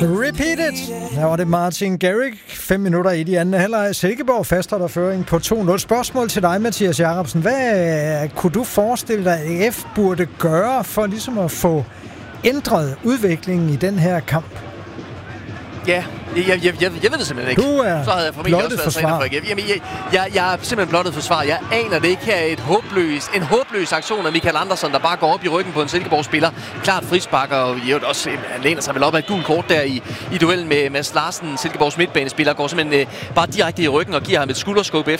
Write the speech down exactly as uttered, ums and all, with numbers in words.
Repeat it! Her var det Martin Garrix. Fem minutter i de anden halvleg. Silkeborg fastholder føring på to nul. Spørgsmål til dig, Mathias Jacobsen. Hvad kunne du forestille dig, at A F burde gøre for ligesom at få ændret udviklingen i den her kamp? Ja, jeg, jeg, jeg, jeg ved det simpelthen ikke. Du er så havde jeg formentlig også været forsvar. for. Jamen, jeg, jeg, jeg er simpelthen blottet forsvar. Jeg aner det ikke. Her er et håbløs, en håbløs aktion af Michael Andersen, der bare går op i ryggen på en Silkeborg-spiller. Klart frisparker, og jo, også, han læner sig vel op af et gult kort der i, i duellen med Mads Larsen. Silkeborgs midtbanespiller går simpelthen øh, bare direkte i ryggen og giver ham et skulderskub efter